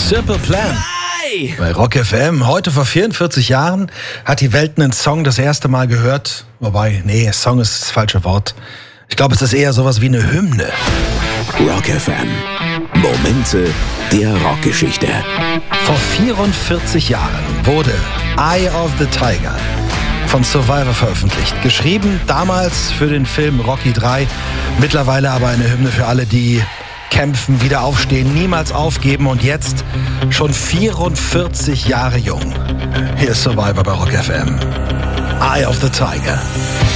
Simple Plan. Bei Rock FM. Heute vor 44 Jahren hat die Welt einen Song das erste Mal gehört. Wobei, nee, Song ist das falsche Wort. Ich glaube, es ist eher sowas wie eine Hymne. Rock FM. Momente der Rockgeschichte. Vor 44 Jahren wurde Eye of the Tiger von Survivor veröffentlicht. Geschrieben damals für den Film Rocky 3. Mittlerweile aber eine Hymne für alle, die kämpfen, wieder aufstehen, niemals aufgeben und jetzt schon 44 Jahre jung. Hier ist Survivor bei Rock FM. Eye of the Tiger.